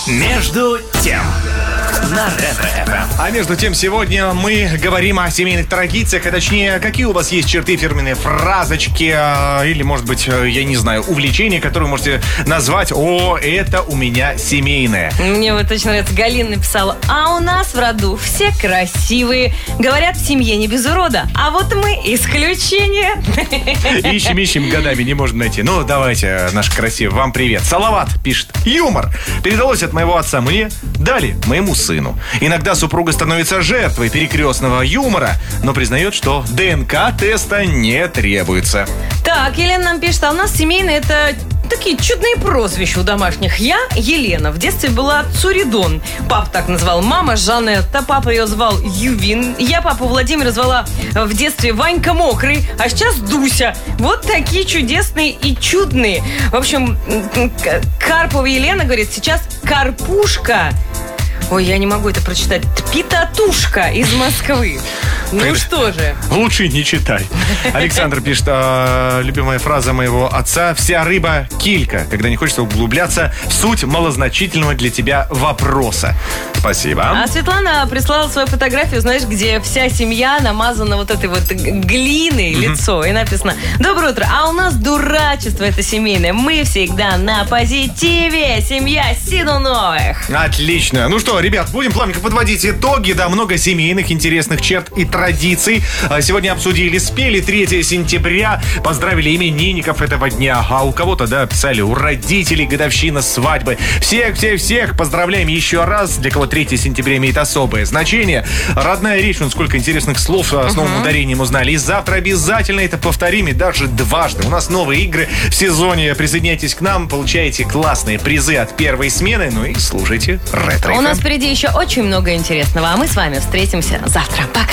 Между тем на Ретро-ФМ. А между тем, сегодня мы говорим о семейных традициях, а точнее, какие у вас есть черты, фирменные фразочки или, может быть, я не знаю, увлечения, которые вы можете назвать: «О, это у меня семейное». Мне вот точно нравится, Галина написала: а у нас в роду все красивые. Говорят, в семье не без урода. А вот мы исключение. Ищем годами, не можем найти. Ну, давайте, наш красивый, вам привет. Салават пишет: юмор передалось от моего отца мне, дали моему сыну. Иногда супруга становится жертвой перекрестного юмора, но признает, что ДНК-теста не требуется. Так, Елена нам пишет: а у нас семейные это такие чудные прозвища у домашних. Я Елена. В детстве была Цуридон. Папа так назвал. Мама Жанетта. Папа ее звал Ювин. Я папу Владимира звала в детстве Ванька Мокрый. А сейчас Дуся. Вот такие чудесные и чудные. В общем, Карпова Елена говорит сейчас Карпушка. Ой, я не могу это прочитать. Питатушка из Москвы. Ну что же. Лучше не читай. Александр пишет: любимая фраза моего отца: вся рыба килька, когда не хочется углубляться в суть малозначительного для тебя вопроса. Спасибо. А Светлана прислала свою фотографию, знаешь, где вся семья намазана вот этой вот глиной лицо. И написано: доброе утро, а у нас дурачество это семейное. Мы всегда на позитиве. Семья Сидуновых. Отлично. Ну что, ребят, будем плавненько подводить итоги. Да, много семейных интересных черт и традиций. Сегодня обсудили, спели 3 сентября, поздравили именинников этого дня. А у кого-то, да, писали: у родителей годовщина свадьбы. Всех поздравляем еще раз. Для кого 3 сентября имеет особое значение. Родная речь, сколько интересных слов с новым ударением узнали. И завтра обязательно это повторим, и даже дважды. У нас новые игры в сезоне. Присоединяйтесь к нам, получаете классные призы от первой смены. Ну и слушайте Ретро-ФМ. У нас впереди еще очень много интересного, а мы с вами встретимся завтра. Пока.